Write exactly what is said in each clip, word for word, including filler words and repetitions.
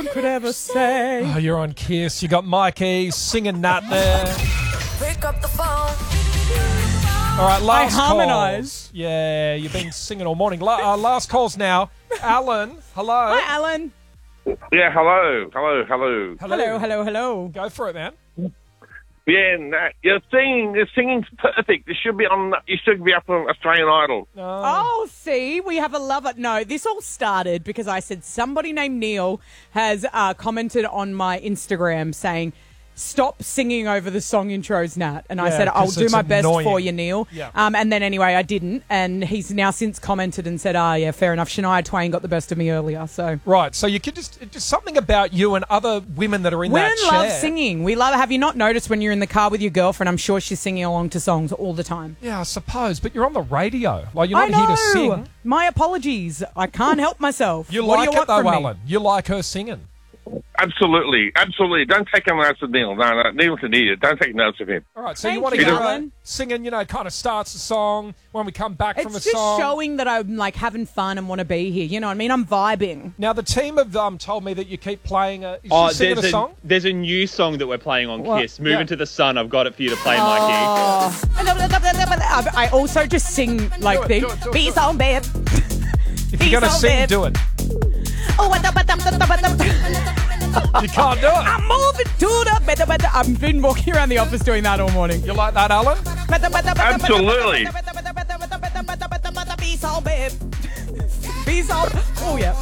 one could ever say. Oh, you're on Kiss. You got Mikey singing Nat there. Pick up the phone. All right, last I harmonise. calls. Yeah, you've been singing all morning. La- uh, last calls now. Alan, hello. Hi, Alan. Yeah, hello, hello, hello. Hello, hello, hello. Go for it, man. Yeah, no, your singing, your singing's perfect. You should be on. You should be up on Australian Idol. Oh, see, we have a lover. No, this all started because I said somebody named Neil has uh, commented on my Instagram saying, stop singing over the song intros, Nat. And I Yeah, said, I'll 'cause do it's my best annoying. for you, Neil. Yeah. Um, and then anyway, I didn't. And he's now since commented and said, ah, yeah, fair enough. Shania Twain got the best of me earlier. So Right, so you could just, just something about you and other women that are in women that chair. love singing. We love. Have you not noticed when you're in the car with your girlfriend? I'm sure she's singing along to songs all the time. Yeah, I suppose, but you're on the radio. Like, you're not I know. here to sing. My apologies. I can't help myself. You what like do you it, want though, from me? Alan. You like her singing. Absolutely, absolutely. Don't take a notice of Neil. No, no, Neil's an idiot. Don't take notice of him. All right, so you Thank want to you, get Alan. her singing, you know, kind of starts the song when we come back It's from a just song. showing that I'm like having fun and want to be here. You know what I mean? I'm vibing. Now, the team have um, told me that you keep playing a... Is Oh, she singing there's a a, song? there's a new song that we're playing on What? Kiss. Moving Yeah. to the Sun. I've got it for you to play, Mikey. Oh. I also just sing like Do it, the do it, do it, be do it. so bad. If Be you're going to so sing, bad. do it. Oh, what the- what the- what the- what the- You can't do it. I'm moving to the better, better. I've been walking around the office doing that all morning. You like that, Alan? Absolutely. Be so bad. Be so. Oh yeah.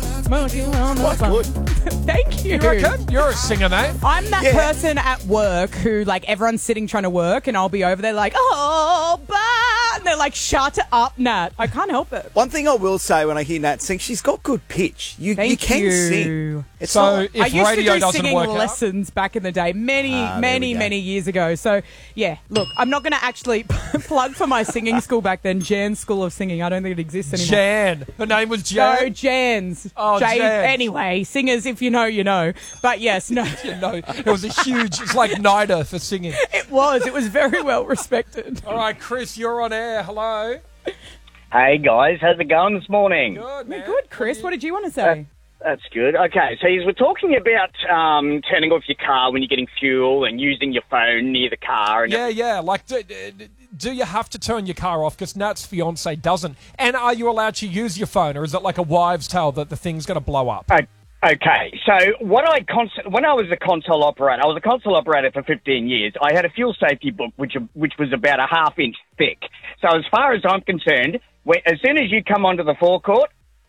Thank you. You reckon? You're a singer, mate. I'm that person at work who, like, everyone's sitting trying to work, and I'll be over there like, oh, but and they're like, shut up, Nat. I can't help it. One thing I will say when I hear Nat sing, she's got good pitch. You, Thank you can you. sing. It's So not, if I used radio to do doesn't singing work lessons back in the day, many, Ah, there many, we go. many years ago. So, yeah, look, I'm not going to actually plug for my singing school back then, Jan's School of Singing. I don't think it exists out, anymore. Jan. Her name was Jan. No, Jan's. Oh, J- Jan's. Anyway, singers, if you know, you know. But yes, no, You know, it was a huge... It's like NIDA for singing. it was. It was very well respected. All right, Chris, you're on air. Hello. Hey guys, how's it going this morning? Good, man. We're good, Chris. What did you want to say? That's good. Okay, so you were talking about um, turning off your car when you're getting fuel and using your phone near the car. And Yeah, yeah. Like, do, do you have to turn your car off? Because Nat's fiance doesn't. And are you allowed to use your phone, or is it like a wives' tale that the thing's going to blow up? O- Okay, so what I cons- when I was a console operator, I was a console operator for fifteen years. I had a fuel safety book which which was about a half inch thick. So as far as I'm concerned, when, as soon as you come onto the forecourt,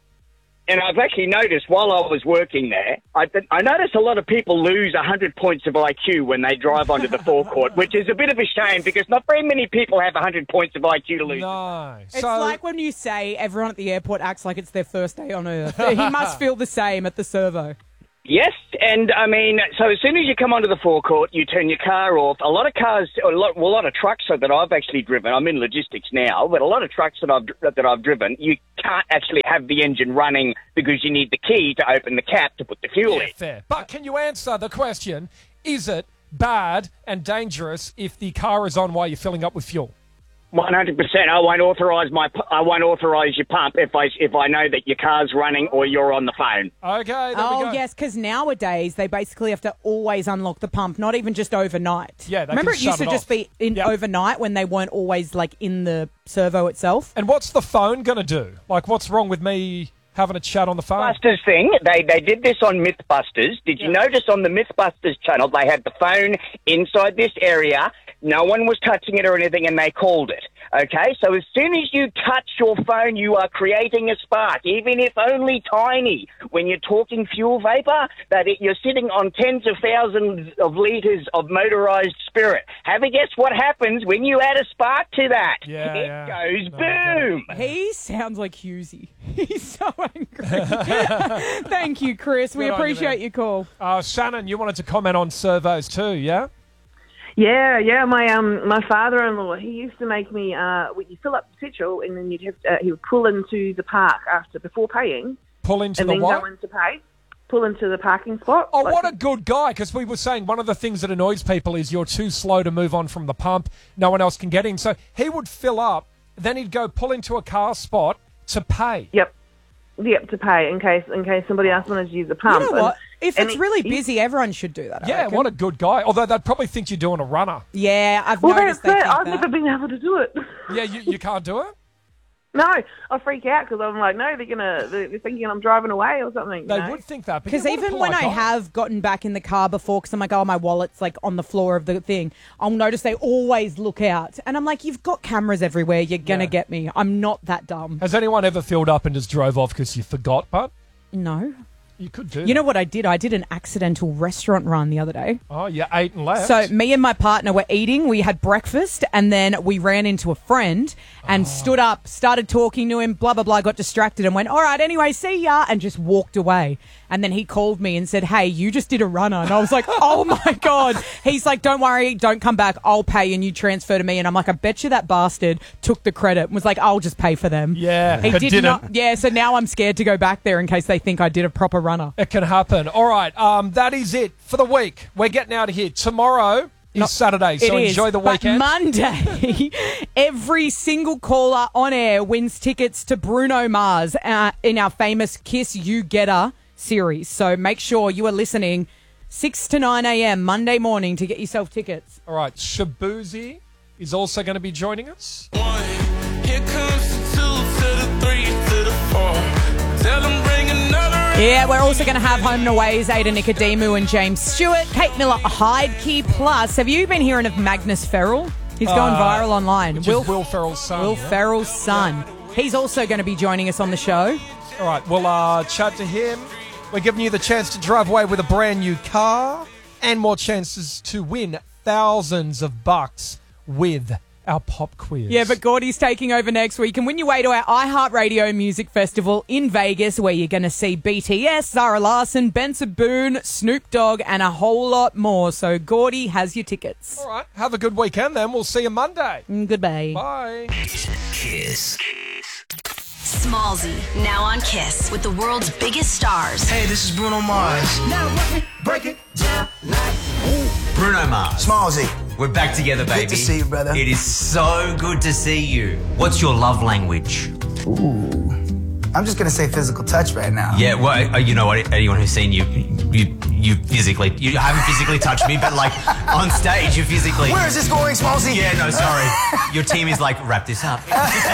and I've actually noticed while I was working there, I, I noticed a lot of people lose one hundred points of I Q when they drive onto the forecourt, which is a bit of a shame because not very many people have one hundred points of I Q to lose. No. It's so, like when you say everyone at the airport acts like it's their first day on Earth. He must feel the same at the servo. Yes, and I mean, so as soon as you come onto the forecourt, you turn your car off. A lot of cars, a lot, well, a lot of trucks that I've actually driven. I'm in logistics now, but a lot of trucks that I've that I've driven, you can't actually have the engine running because you need the key to open the cap to put the fuel yeah, in. fair. But can you answer the question, is it bad and dangerous if the car is on while you're filling up with fuel? One hundred percent. I won't authorise my. pu- I won't authorise your pump if I if I know that your car's running or you're on the phone. Okay, there we Oh, go. yes, because nowadays they basically have to always unlock the pump, not even just overnight. Yeah, they Remember can it used shut to it just off. be in Yep. overnight when they weren't always, like, in the servo itself? And what's the phone going to do? Like, what's wrong with me having a chat on the phone? Busters thing. They they did this on Mythbusters. Did you notice on the Mythbusters channel they had the phone inside this area? No one was touching it or anything, and they called it. Okay, so as soon as you touch your phone, you are creating a spark, even if only tiny. When you're talking fuel vapor, that it, you're sitting on tens of thousands of litres of motorised spirit. Have a guess what happens when you add a spark to that? Yeah, it yeah. goes No, I get it. boom. He sounds like Husey. He's so angry. Thank you, Chris. We Good on you, appreciate man. your call. Uh, Shannon, you wanted to comment on servos too, yeah? Yeah, yeah. My um, my father-in-law, he used to make me. Uh, you fill up the petrol, and then you'd have. Uh, he would pull into the park after before paying, Pull into and the then what? go in to pay. Pull into the parking spot. Oh, Like- what a good guy, because we were saying one of the things that annoys people is you're too slow to move on from the pump. No one else can get in. So he would fill up, then he'd go pull into a car spot to pay. Yep, yep. To pay in case in case somebody else wanted to use the pump. You know And what? If And it's he- really he- busy, everyone should do that. I Yeah, reckon. what a good guy. Although they'd probably think you're doing a runner. Yeah, I've Well, that's noticed they it. think I've that. never been able to do it. Yeah, you, you can't do it? No, I freak out because I'm like, no, they're gonna, they're thinking I'm driving away or something. you They know? would think that. Because Because even when I have gotten back in the car before, because I'm like, oh, my wallet's like on the floor of the thing, I'll notice they always look out. And I'm like, you've got cameras everywhere. You're going to Yeah. get me. I'm not that dumb. Has anyone ever filled up and just drove off because you forgot, but No. you could do You that. know what I did? I did an accidental restaurant run the other day. Oh, you ate and left. So me and my partner were eating. We had breakfast, and then we ran into a friend and stood up, started talking to him, blah, blah, blah, got distracted and went, all right, anyway, see ya, and just walked away. And then he called me and said, hey, you just did a runner. And I was like, oh, my God. He's like, don't worry, don't come back. I'll pay, and you transfer to me. And I'm like, I bet you that bastard took the credit and was like, I'll just pay for them. Yeah, He but did didn't. not. Yeah, so now I'm scared to go back there in case they think I did a proper runner. It can happen. All right, um, that is it for the week. We're getting out of here. Tomorrow is No, Saturday, so It is, enjoy the but weekend. Monday, every single caller on air wins tickets to Bruno Mars uh, in our famous Kiss You Getter series. So make sure you are listening six to nine a.m. Monday morning to get yourself tickets. All right, Shabuzi is also going to be joining us. One, here comes the two to the three to the four. Tell them bring another. Yeah, we're also going to have Home and Away's Ada Nicodemu and James Stewart, Kate Miller, Hyde Key Plus. Have you been hearing of Magnus Ferrell? He's gone Uh, viral online. Which is Will Ferrell's son. Will yeah? Ferrell's son. He's also going to be joining us on the show. All right, we'll uh, chat to him. We're giving you the chance to drive away with a brand new car and more chances to win thousands of bucks with our pop quiz. Yeah, but Gordy's taking over next week and win your way to our iHeartRadio Music Festival in Vegas, where you're going to see B T S, Zara Larsson, Benson Boone, Snoop Dogg, and a whole lot more. So Gordy has your tickets. All right, have a good weekend then. We'll see you Monday. Mm, Goodbye. Bye. Kiss. Smallsy, now on Kiss with the world's biggest stars. Hey, this is Bruno Mars. Now break it down like Bruno Mars. Smallsy. We're back together, baby. Good to see you, brother. It is so good to see you. What's your love language? Ooh. I'm just gonna say physical touch right now. Yeah, well, uh, you know what? Anyone who's seen you, you, you physically, you haven't physically touched me, but like on stage, you physically. Where is this going, Smallsy? Yeah, no, sorry. Your team is like, wrap this up.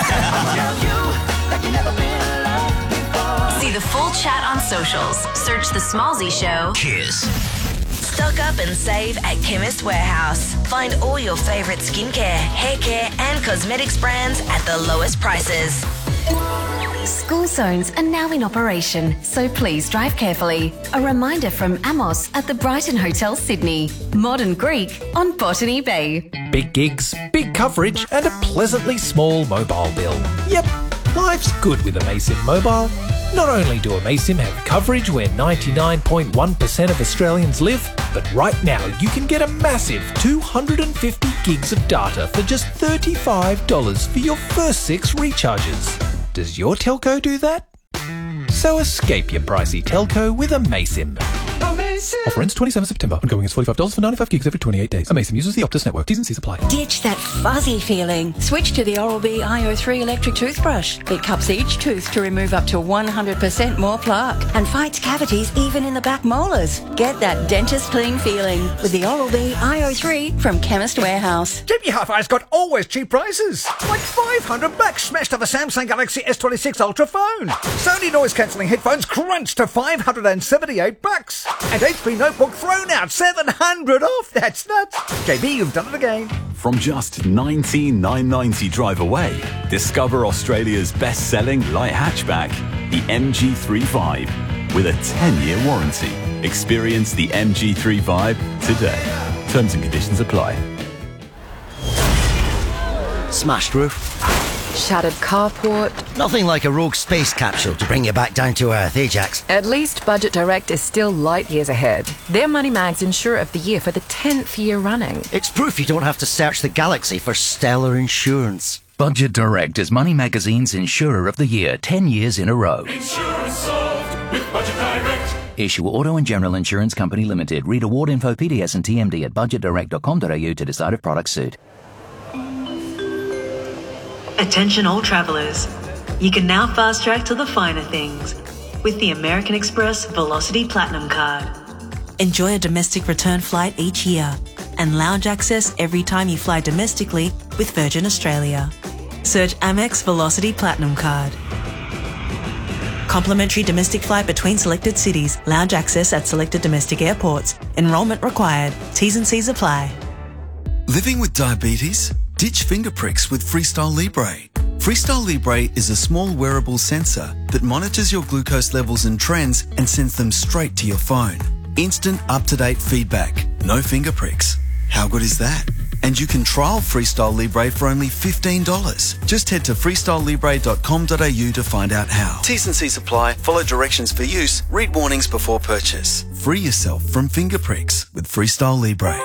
See the full chat on socials. Search The Smallsy Show. Kiss. Stock up and save at Chemist Warehouse. Find all your favourite skincare, hair care and cosmetics brands at the lowest prices. School zones are now in operation, so please drive carefully. A reminder from Amos at the Brighton Hotel, Sydney. Modern Greek on Botany Bay. Big gigs, big coverage, and a pleasantly small mobile bill. Yep, life's good with Amasim Mobile. Not only do Amasim have coverage where ninety-nine point one percent of Australians live, but right now you can get a massive two hundred fifty gigs of data for just thirty-five dollars for your first six recharges. Does your telco do that? So escape your pricey telco with Amasim. Offer ends twenty-seventh of September. Ongoing is forty-five dollars for ninety-five gigs every twenty-eight days. Amasim uses the Optus network. T's and C's apply. Ditch that fuzzy feeling. Switch to the Oral-B I O three electric toothbrush. It cups each tooth to remove up to one hundred percent more plaque and fights cavities even in the back molars. Get that dentist clean feeling with the Oral-B I O three from Chemist Warehouse. J B Hi-Fi's got always cheap prices. Like five hundred bucks smashed off a Samsung Galaxy S twenty-six Ultra phone. Sony noise-cancelling headphones crunched to five hundred seventy-eight bucks. And H P Notebook thrown out seven hundred off. That's nuts. J B, you've done it again. From just nineteen thousand nine hundred ninety drive away, discover Australia's best-selling light hatchback, the M G thirty-five, with a ten-year warranty. Experience the M G thirty-five today. Terms and conditions apply. Smashed roof. Shattered carport. Nothing like a rogue space capsule to bring you back down to earth, eh, Jax? At least Budget Direct is still light years ahead. They're Money Mag's Insurer of the Year for the tenth year running. It's proof you don't have to search the galaxy for stellar insurance. Budget Direct is Money Magazine's Insurer of the Year, ten years in a row. Insurance solved with Budget Direct. Issue Auto and General Insurance Company Limited. Read award info, P D S and T M D at budget direct dot com dot a u to decide if products suit. Attention all travellers. You can now fast track to the finer things with the American Express Velocity Platinum Card. Enjoy a domestic return flight each year and lounge access every time you fly domestically with Virgin Australia. Search Amex Velocity Platinum Card. Complimentary domestic flight between selected cities. Lounge access at selected domestic airports. Enrolment required. T's and C's apply. Living with diabetes? Ditch finger pricks with Freestyle Libre. Freestyle Libre is a small wearable sensor that monitors your glucose levels and trends and sends them straight to your phone. Instant up-to-date feedback. No finger pricks. How good is that? And you can trial Freestyle Libre for only fifteen dollars. Just head to freestyle libre dot com dot a u to find out how. T's and C's apply. Follow directions for use. Read warnings before purchase. Free yourself from finger pricks with Freestyle Libre.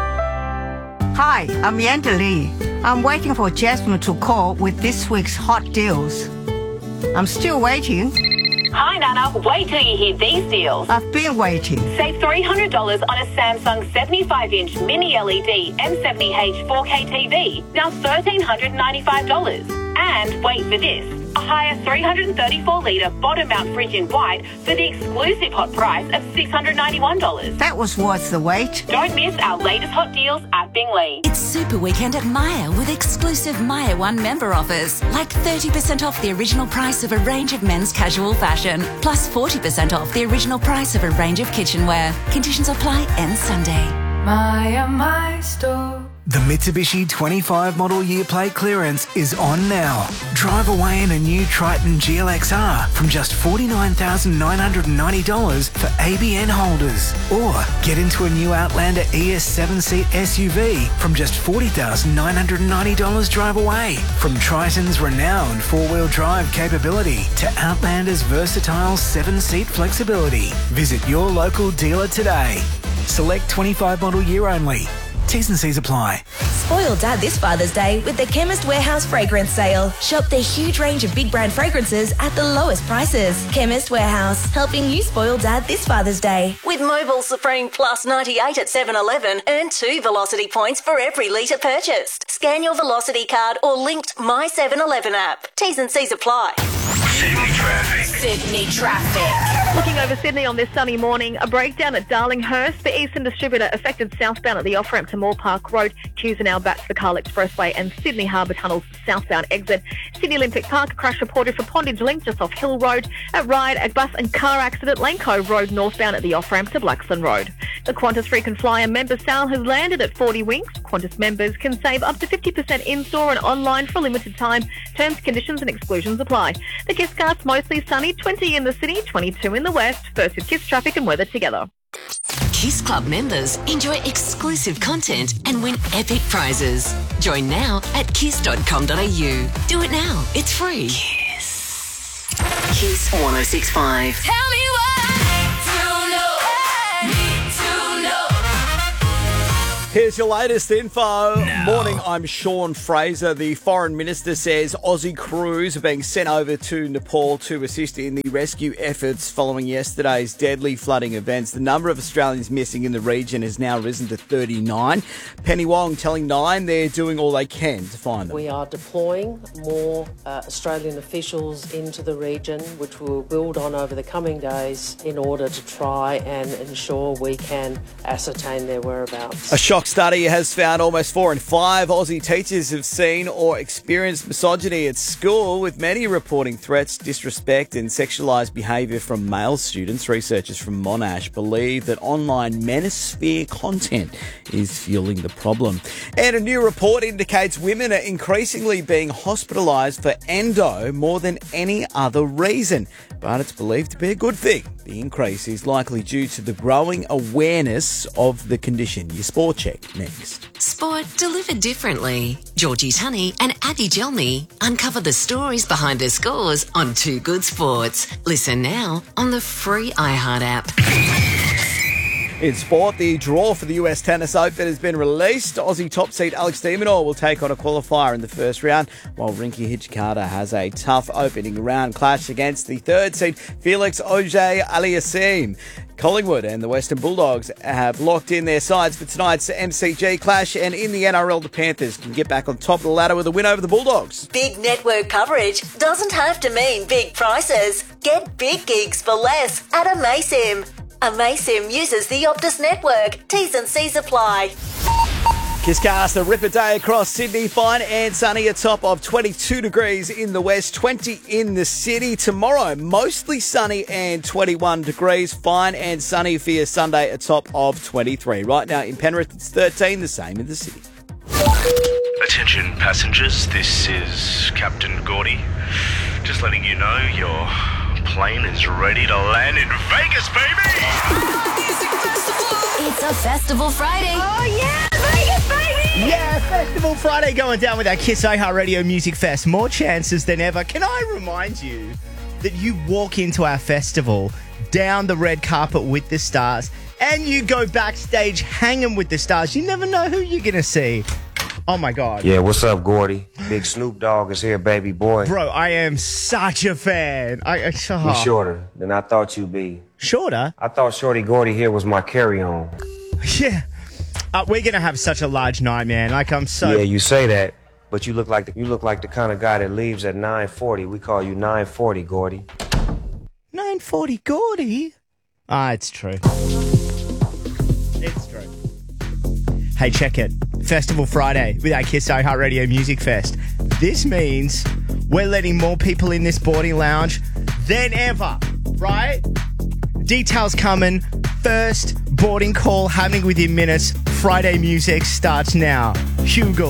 Hi, I'm Yanda Lee. I'm waiting for Jasmine to call with this week's hot deals. I'm still waiting. Hi, Nana. Wait till you hear these deals. I've been waiting. Save three hundred dollars on a Samsung seventy-five inch mini L E D M seventy H four K T V, now one thousand three hundred ninety-five dollars. And wait for this, a higher three hundred thirty-four litre bottom mount fridge in white for the exclusive hot price of six hundred ninety-one dollars. That was worth the wait. Don't miss our latest hot deals at Bingley. It's Super Weekend at Myer with exclusive Myer One member offers, like thirty percent off the original price of a range of men's casual fashion, plus forty percent off the original price of a range of kitchenware. Conditions apply end Sunday. Myer, my store. The Mitsubishi twenty-five model year plate clearance is on now. Drive away in a new Triton G L X R from just forty-nine thousand nine hundred ninety dollars for A B N holders. Or get into a new Outlander E S seven seat S U V from just forty thousand nine hundred ninety dollars drive away. From Triton's renowned four-wheel drive capability to Outlander's versatile seven seat flexibility. Visit your local dealer today. Select twenty-five model year only. T's and C's apply. Spoil Dad this Father's Day with the Chemist Warehouse fragrance sale. Shop their huge range of big brand fragrances at the lowest prices. Chemist Warehouse, helping you spoil Dad this Father's Day. With Mobile Supreme Plus ninety-eight at seven eleven, earn two Velocity points for every litre purchased. Scan your Velocity card or linked My seven eleven app. T's and C's apply. Sydney traffic. Sydney traffic. Looking over Sydney on this sunny morning, a breakdown at Darlinghurst. The Eastern Distributor affected southbound at the off-ramp to Moore Park Road. Queues are now back to the Carl Expressway and Sydney Harbour Tunnel's southbound exit. Sydney Olympic Park, a crash reported for Pondage Link just off Hill Road. At Ryde, a bus and car accident, Lane Cove Road northbound at the off-ramp to Blaxland Road. The Qantas Frequent Flyer member sale has landed at forty winks. Qantas members can save up to fifty percent in-store and online for a limited time. Terms, conditions and exclusions apply. The Kisscast mostly sunny, twenty in the city, twenty-two in the west. First with Kiss traffic and weather together. Kiss Club members enjoy exclusive content and win epic prizes. Join now at kiss dot com dot a u. Do it now. It's free. Kiss. Kiss one oh six point five. Tell me what I need to know. Need to know. Here's your latest info. No. Morning, I'm Sean Fraser. The Foreign Minister says Aussie crews are being sent over to Nepal to assist in the rescue efforts following yesterday's deadly flooding events. The number of Australians missing in the region has now risen to thirty-nine. Penny Wong telling Nine they're doing all they can to find them. We are deploying more uh, Australian officials into the region, which we will build on over the coming days in order to try and ensure we can ascertain their whereabouts. A shock study has found almost four in five Aussie teachers have seen or experienced misogyny at school, with many reporting threats, disrespect and sexualised behaviour from male students. Researchers from Monash believe that online manosphere content is fueling the problem. And a new report indicates women are increasingly being hospitalised for endo more than any other reason, but it's believed to be a good thing. The increase is likely due to the growing awareness of the condition. Your sport check next. Sport delivered differently. Georgie Tunney and Abby Gelmy uncover the stories behind the scores on Two Good Sports. Listen now on the free iHeart app. In sport, the draw for the U S Tennis Open has been released. Aussie top seed Alex de Minaur will take on a qualifier in the first round, while Rinky Hijikata has a tough opening round clash against the third seed Felix Auger-Aliassime. Collingwood and the Western Bulldogs have locked in their sides for tonight's M C G clash, and in the N R L, the Panthers can get back on top of the ladder with a win over the Bulldogs. Big network coverage doesn't have to mean big prices. Get big gigs for less at Amaysim. Amaysim uses the Optus network. T's and C's apply. Kiscast, a ripper day across Sydney. Fine and sunny, a top of twenty-two degrees in the west, twenty in the city. Tomorrow, mostly sunny and twenty-one degrees. Fine and sunny for your Sunday, a top of twenty-three. Right now in Penrith, it's thirteen, the same in the city. Attention passengers, this is Captain Gordy. Just letting you know your plane is ready to land in Vegas, baby! It's a Festival Friday. Oh, yeah, Vegas, baby! Yeah, Festival Friday going down with our Kiss iHeartRadio Music Fest. More chances than ever. Can I remind you that you walk into our festival down the red carpet with the stars and you go backstage hanging with the stars. You never know who you're going to see. Oh, my God. Yeah, what's up, Gordy? Big Snoop Dogg is here, baby boy. Bro, I am such a fan. I, I oh. You shorter than I thought you'd be. Shorter? I thought Shorty Gordy here was my carry-on. Yeah. Uh, we're going to have such a large night, man. Like, I'm so... Yeah, you say that, but you look like the, you look like the kind of guy that leaves at nine forty. We call you nine forty, Gordy. nine forty Gordy? Ah, it's true. It's true. Hey, check it. Festival Friday with our Kiss iHeartRadio Music Fest. This means we're letting more people in this boarding lounge than ever, right? Details coming. First boarding call happening within minutes. Friday music starts now. Hugo.